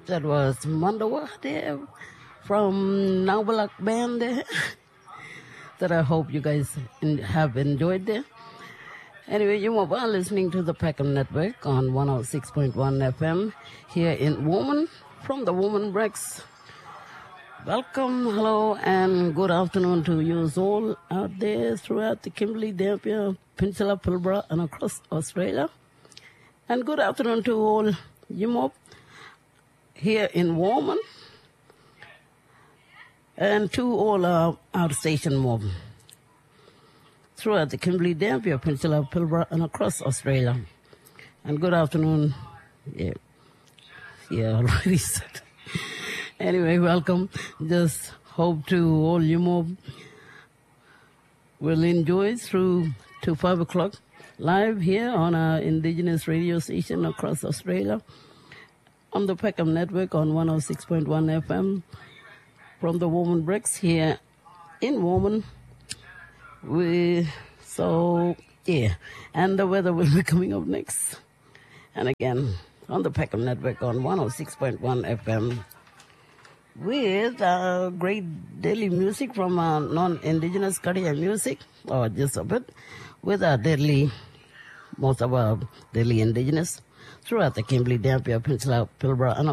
That was Mandawa there from Naubalak Band there. That I hope you guys have enjoyed there. Anyway, you are listening to the Peckham Network on 106.1 FM here in Woman from the Woman Breaks. Welcome, hello, and good afternoon to you all out there throughout the Kimberley, Dampier, Peninsula, Pilbara, and across Australia. And good afternoon to all you mob here in Woman and to all our outstation mob throughout the Kimberley, Dampier, Peninsula, Pilbara, and across Australia. And good afternoon. Yeah, already said. Anyway, welcome. Just hope to all you mob will enjoy through to 5 o'clock live here on our Indigenous radio station across Australia on the Peckham Network on 106.1 FM from the Woman Breaks here in Woman. And the weather will be coming up next. And again, on the Peckham Network on 106.1 FM with great daily music from non-Indigenous Kariya music, or just a bit, with our most of our daily Indigenous throughout the Kimberley, Dampier, Peninsula, Pilbara, and